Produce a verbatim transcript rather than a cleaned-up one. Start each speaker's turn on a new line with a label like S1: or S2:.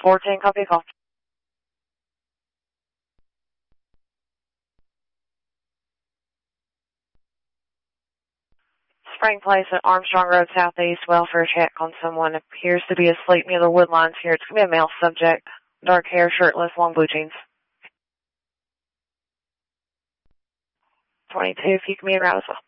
S1: fourteen, copy call. Spring Place at Armstrong Road Southeast, welfare check on someone. Appears to be asleep near the wood lines here. It's going to be a male subject. Dark hair, shirtless, long blue jeans. twenty-two, if you can be around as well.